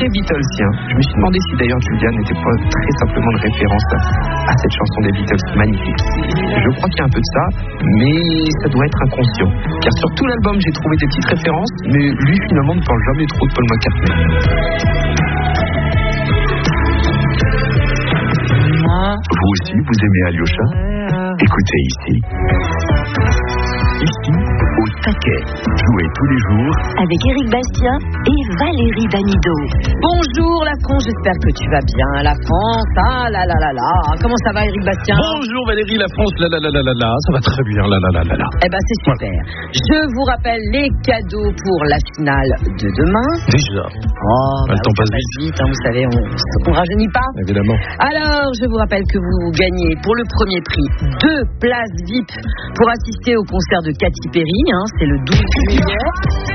très Beatlesien. Je me suis demandé si d'ailleurs Julia n'était pas très simplement une référence à cette chanson des Beatles magnifique. Je crois qu'il y a un peu de ça, mais ça doit être inconscient. Car sur tout l'album, j'ai trouvé des petites références, mais lui finalement ne parle jamais trop de Paul McCartney. Vous aussi, vous aimez Alyosha? Écoutez ici. Ici, au taquet. Jouez tous les jours avec Éric Bastien et Valérie Damido. Bonjour la France, j'espère que tu vas bien. La France, ah là là là là. Comment ça va Éric Bastien? Bonjour Valérie, la France, là là là là là là. Ça va très bien, là là là là là. Eh ben c'est super. Je vous rappelle les cadeaux pour la finale de demain. Déjà. Le temps passe vite, hein, vous savez, on rajeunit pas. Évidemment. Alors, je vous rappelle que vous gagnez pour le premier prix 2 places VIP pour assister au concert de Katy Perry, hein, c'est le 12 juillet.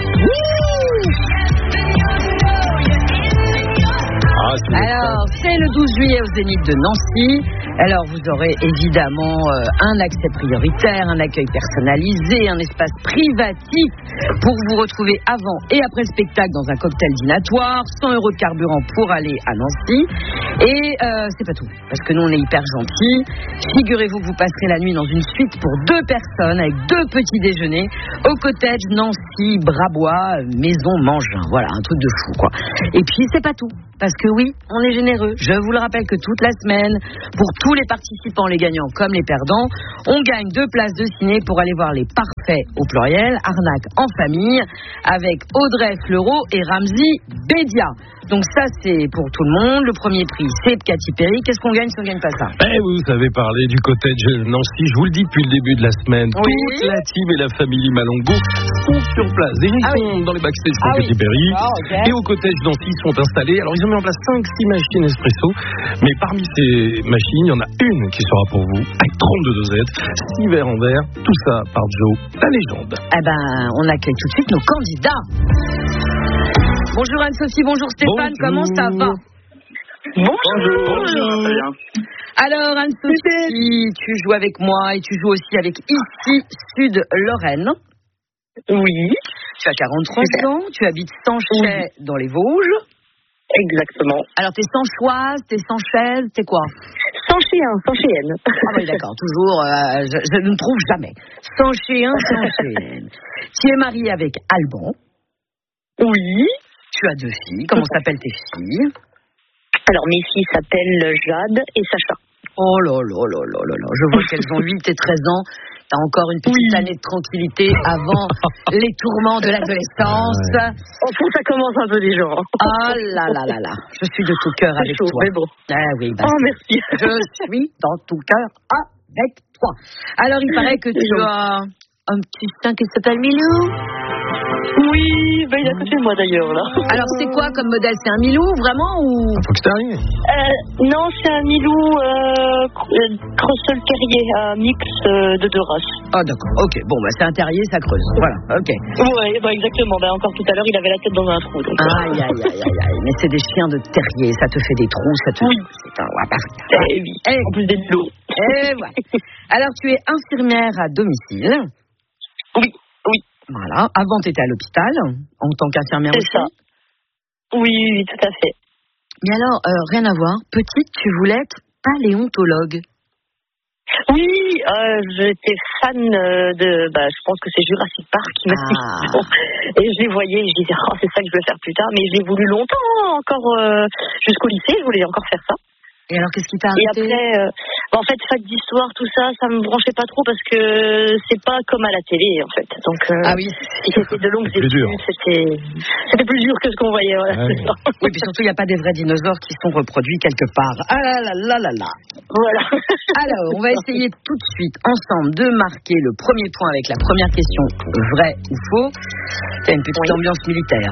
Alors, c'est le 12 juillet au Zénith de Nancy. Alors, vous aurez évidemment un accès prioritaire, un accueil personnalisé, un espace privatif pour vous retrouver avant et après le spectacle dans un cocktail dînatoire, 100 € de carburant pour aller à Nancy. Et c'est pas tout, parce que nous, on est hyper gentils. Figurez-vous que vous passerez la nuit dans une suite pour 2 personnes avec 2 petits déjeuners au cottage Nancy Brabois, maison Mangin. Voilà, un truc de fou, quoi. Et puis, c'est pas tout. Parce que oui, on est généreux. Je vous le rappelle que toute la semaine, pour tous les participants, les gagnants comme les perdants, on gagne 2 places de ciné pour aller voir Les Parfaits au pluriel, Arnaque en famille, avec Audrey Fleurot et Ramzy Bédia. Donc ça, c'est pour tout le monde. Le premier prix, c'est Katy Perry. Qu'est-ce qu'on gagne si on ne gagne pas ça? Vous avez parlé du cottage Nancy. Je vous le dis depuis le début de la semaine. Oui. Toute la team et la famille Malongo sont sur place. Déjà, ils sont dans les backstage pour Katy Perry. Okay. Et au cottage Nancy, ils sont installés. Alors, ils ont mis en place 5-6 machines espresso. Mais parmi ces machines, il y en a une qui sera pour vous, avec 32 dosettes, 6 verres en verre. Tout ça par Joe, la légende. Eh ben, on accueille tout de suite nos candidats. Bonjour Anne-Sophie, bonjour Stéphane, comment ça va? Bonjour. Alors Anne-Sophie, tu joues avec moi et tu joues aussi avec Ici Sud-Lorraine. Oui. Tu as 43 ans, tu habites Sanchet dans les Vosges. Exactement. Alors t'es Sanchoise, t'es Sanchaise, t'es quoi? Sanchéenne. Ah oui d'accord, toujours, je ne trouve jamais. Sanchéenne. Tu es mariée avec Alban. Oui. Tu as 2 filles, comment s'appellent tes filles? Alors mes filles s'appellent Jade et Sacha. Oh là là là là là là, je vois qu'elles ont 8 et 13 ans. T'as encore une petite année de tranquillité avant les tourments de l'adolescence. Au fond, ça commence un peu déjà. Ah là là là là, je suis de tout cœur avec chaud, toi. Mais bon. Ah oui, bah, merci. Je suis dans tout cœur avec toi. Alors, il paraît que tu as un petit chien qui s'appelle Milou. Oui, il est à côté de moi d'ailleurs là. Alors c'est quoi comme modèle? C'est un Milou vraiment ou? Faut que ça arrive. Non, c'est un Milou Creusel Terrier, un mix de 2 races. Ah d'accord, ok. Bon bah c'est un terrier, ça creuse. Voilà, ok. Oui, bah exactement. Bah, encore tout à l'heure, il avait la tête dans un trou. Donc... Aïe. Mais c'est des chiens de terrier, ça te fait des trous, ça te. Oui. C'est un... Eh oui. En plus des lots. Et voilà. Alors tu es infirmière à domicile. Oui. Voilà. Avant, tu étais à l'hôpital, en tant qu'infirmière aussi. C'est ça. Oui, tout à fait. Mais alors, rien à voir. Petite, tu voulais être paléontologue. Oui, j'étais fan je pense que c'est Jurassic Park qui m'a et je les voyais, je disais, c'est ça que je veux faire plus tard. Mais je l'ai voulu longtemps, encore jusqu'au lycée, je voulais encore faire ça. Et alors, qu'est-ce qui t'a arrêté? Et après, en fait, fac d'histoire, tout ça, ça me branchait pas trop parce que c'est pas comme à la télé, en fait. Donc, ah oui. C'était de longues études, c'était plus dur que ce qu'on voyait. Voilà. Oui, puis surtout, il n'y a pas des vrais dinosaures qui sont reproduits quelque part. Ah là là là là. Voilà. Alors, on va essayer tout de suite, ensemble, de marquer le premier point avec la première question, vrai ou faux. Il y a une petite ambiance militaire.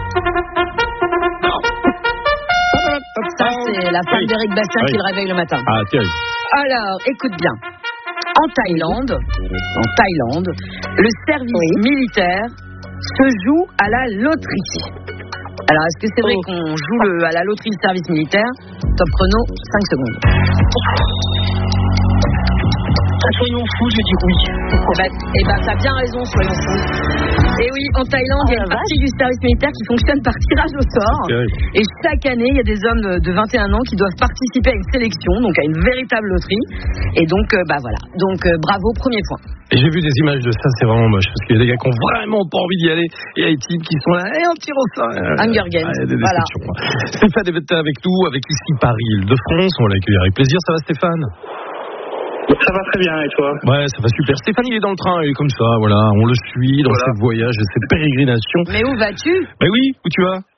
Ça, c'est la femme d'Éric Bastien qui le réveille le matin. Ah, terrible. Alors, écoute bien. En Thaïlande, le service militaire se joue à la loterie. Alors, est-ce que c'est vrai qu'on joue à la loterie du service militaire? Top chrono, 5 secondes. Soyons fous, je dis oui. Eh ben, t'as bien raison, soyons fous. Et oui, en Thaïlande, il y a une partie du service militaire qui fonctionne par tirage au sort. Et chaque année, il y a des hommes de 21 ans qui doivent participer à une sélection, donc à une véritable loterie. Et donc, voilà. Donc, bravo, premier point. Et j'ai vu des images de ça, c'est vraiment moche, parce qu'il y a des gars qui ont vraiment pas envie d'y aller, et il y a des types qui sont là, et on tire au sort. Hunger Games, voilà. Stéphane est avec nous, avec ici Paris, Île-de-France, on va l'accueillir avec plaisir. Ça va Stéphane? Ça va très bien, et toi? Ouais, ça va super. Stéphane, il est dans le train, il est comme ça, voilà, on le suit dans ses voyages, ses pérégrinations. Mais où vas-tu? Ben oui, où tu vas?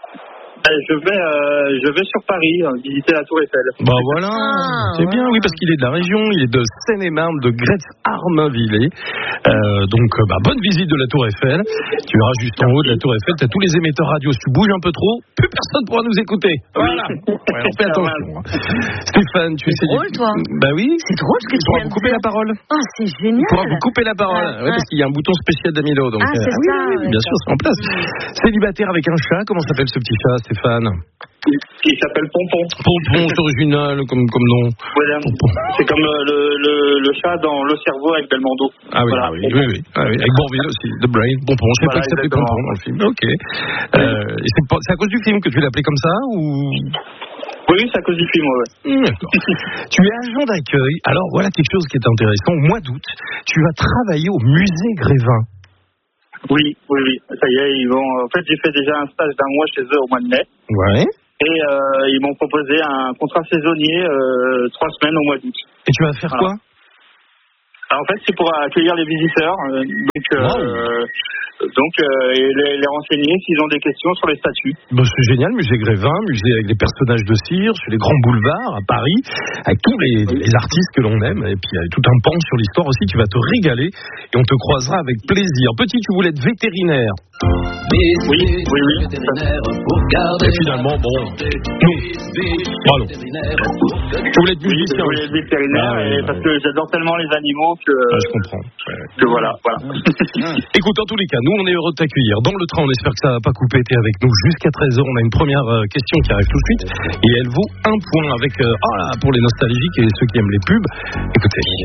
Je vais sur Paris visiter la Tour Eiffel. Bah voilà, c'est bien, oui, parce qu'il est de la région, il est de Seine-et-Marne, de Gretz-Armainvillers. Donc, bonne visite de la Tour Eiffel. Tu verras juste en haut de la Tour Eiffel, t'as tous les émetteurs radio. Si tu bouges un peu trop, plus personne pourra nous écouter. Voilà. Ouais, on fait attention. Stéphane, tu es drôle, toi. Bah oui. C'est drôle ce que tu viens de vous couper la parole. Ah, c'est génial. Tu pourras vous couper la parole. Ouais, parce qu'il y a un bouton spécial d'Amilo. Donc, c'est ça. Oui, bien sûr, c'est en place. Célibataire avec un chat, comment s'appelle ce petit chat, Stéphane? Il s'appelle Pompon. Pompon, c'est original comme nom. Voilà. C'est comme le chat dans Le Cerveau avec Belmondo. Ah oui, voilà. oui. Avec Bourvil aussi, The Brain, Pompon. Je sais pas que ça s'appelait Pompon dans le film. Ok. Et c'est à cause du film que tu l'as appelé comme ça ou? Oui, c'est à cause du film, ouais. D'accord. Tu es agent d'accueil. Alors voilà quelque chose qui est intéressant. Au mois d'août, tu vas travailler au musée Grévin. Oui. Ça y est, ils vont. En fait, j'ai fait déjà un stage d'1 mois chez eux au mois de mai. Ouais. Et ils m'ont proposé un contrat saisonnier 3 semaines au mois d'août. Et tu vas faire quoi? Alors, en fait, c'est pour accueillir les visiteurs. Et les renseigner s'ils ont des questions sur les statues. Bah, c'est génial, musée Grévin, musée avec des personnages de cire, sur les grands boulevards à Paris, avec tous les artistes que l'on aime, et puis il y a tout un pan sur l'histoire aussi, tu vas te régaler, et on te croisera avec plaisir. Petit, tu voulais être vétérinaire. Oui. Et finalement, bon, non. Allons. Tu voulais être musicien. Je voulais être vétérinaire, parce que j'adore tellement les animaux que... je comprends. Que voilà. Écoute, en tous les cas, nous, on est heureux de t'accueillir. Dans le train, on espère que ça va pas couper. T'es avec nous jusqu'à 13h. On a une première question qui arrive tout de suite. Et elle vaut 1 point avec, pour les nostalgiques et ceux qui aiment les pubs. Écoutez.